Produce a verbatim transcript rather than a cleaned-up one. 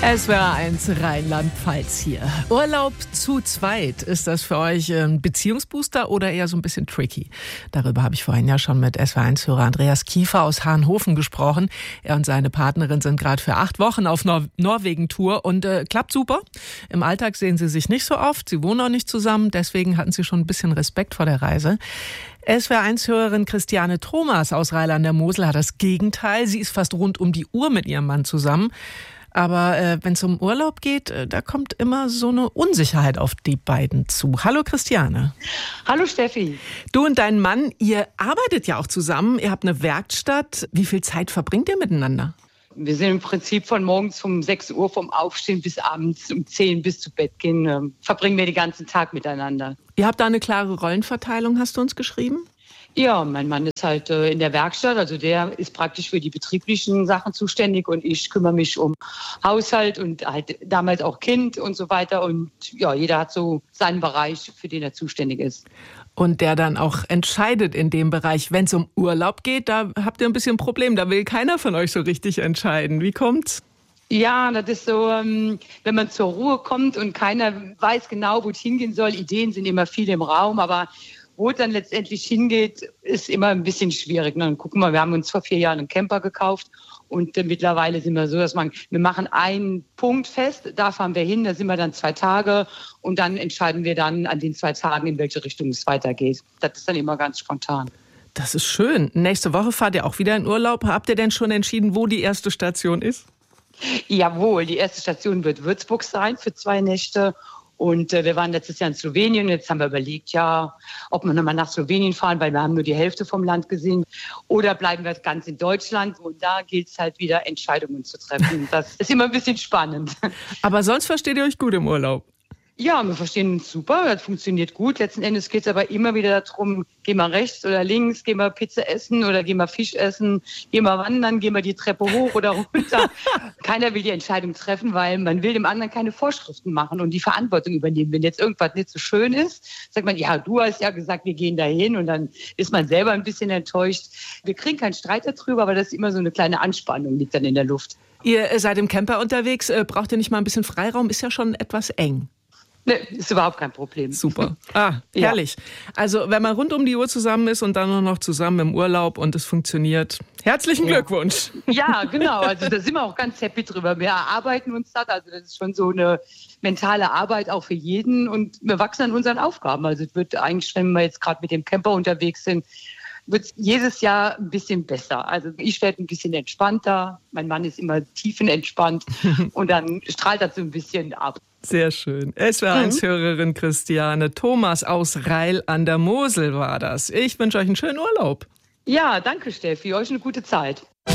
S W R eins Rheinland-Pfalz hier. Urlaub zu zweit. Ist das für euch ein Beziehungsbooster oder eher so ein bisschen tricky? Darüber habe ich vorhin ja schon mit S W R eins-Hörer Andreas Kiefer aus Hahnhofen gesprochen. Er und seine Partnerin sind gerade für acht Wochen auf Nor- Norwegen-Tour und äh, klappt super. Im Alltag sehen sie sich nicht so oft. Sie wohnen auch nicht zusammen. Deswegen hatten sie schon ein bisschen Respekt vor der Reise. S W R eins-Hörerin Christiane Thomas aus Reil an der Mosel hat das Gegenteil. Sie ist fast rund um die Uhr mit ihrem Mann zusammen. Aber äh, wenn es um Urlaub geht, äh, da kommt immer so eine Unsicherheit auf die beiden zu. Hallo Christiane. Hallo Steffi. Du und dein Mann, ihr arbeitet ja auch zusammen. Ihr habt eine Werkstatt. Wie viel Zeit verbringt ihr miteinander? Wir sind im Prinzip von morgens um sechs Uhr vom Aufstehen bis abends um zehn bis zu Bett gehen, äh, verbringen wir den ganzen Tag miteinander. Ihr habt da eine klare Rollenverteilung, hast du uns geschrieben? Ja, mein Mann ist halt äh, in der Werkstatt, also der ist praktisch für die betrieblichen Sachen zuständig und ich kümmere mich um Haushalt und halt damals auch Kind und so weiter. Und ja, jeder hat so seinen Bereich, für den er zuständig ist. Und der dann auch entscheidet in dem Bereich. Wenn es um Urlaub geht, da habt ihr ein bisschen ein Problem. Da will keiner von euch so richtig entscheiden. Wie kommt's? Ja, das ist so, ähm, wenn man zur Ruhe kommt und keiner weiß genau, wo es hingehen soll. Ideen sind immer viel im Raum, aber wo es dann letztendlich hingeht, ist immer ein bisschen schwierig. Dann gucken wir, wir haben uns vor vier Jahren einen Camper gekauft und äh, mittlerweile sind wir so, dass man, wir machen einen Punkt fest, da fahren wir hin, da sind wir dann zwei Tage und dann entscheiden wir dann an den zwei Tagen, in welche Richtung es weitergeht. Das ist dann immer ganz spontan. Das ist schön. Nächste Woche fahrt ihr auch wieder in Urlaub. Habt ihr denn schon entschieden, wo die erste Station ist? Jawohl, die erste Station wird Würzburg sein für zwei Nächte. Und äh, wir waren letztes Jahr in Slowenien. Jetzt haben wir überlegt, ja, ob wir nochmal nach Slowenien fahren, weil wir haben nur die Hälfte vom Land gesehen. Oder bleiben wir ganz in Deutschland. Und da gilt es halt wieder, Entscheidungen zu treffen. Das ist immer ein bisschen spannend. Aber sonst versteht ihr euch gut im Urlaub? Ja, wir verstehen uns super, das funktioniert gut. Letzten Endes geht es aber immer wieder darum, gehen wir rechts oder links, gehen wir Pizza essen oder gehen wir Fisch essen, gehen wir wandern, gehen wir die Treppe hoch oder runter. Keiner will die Entscheidung treffen, weil man will dem anderen keine Vorschriften machen und die Verantwortung übernehmen. Wenn jetzt irgendwas nicht so schön ist, sagt man, ja, du hast ja gesagt, wir gehen dahin und dann ist man selber ein bisschen enttäuscht. Wir kriegen keinen Streit darüber, aber das ist immer so eine kleine Anspannung, liegt dann in der Luft. Ihr seid im Camper unterwegs, braucht ihr nicht mal ein bisschen Freiraum? Ist ja schon etwas eng. Nee, ist überhaupt kein Problem. Super. Ah, herrlich. Ja. Also, wenn man rund um die Uhr zusammen ist und dann nur noch zusammen im Urlaub und es funktioniert, herzlichen ja. Glückwunsch. Ja, genau. Also, da sind wir auch ganz happy drüber. Wir erarbeiten uns das. Also, das ist schon so eine mentale Arbeit auch für jeden und wir wachsen an unseren Aufgaben. Also, es wird eigentlich, wenn wir jetzt gerade mit dem Camper unterwegs sind, wird es jedes Jahr ein bisschen besser. Also ich werde ein bisschen entspannter, mein Mann ist immer tiefenentspannt und dann strahlt das so ein bisschen ab. Sehr schön. S W R eins-Hörerin Christiane Thomas aus Reil an der Mosel war das. Ich wünsche euch einen schönen Urlaub. Ja, danke Steffi, euch eine gute Zeit.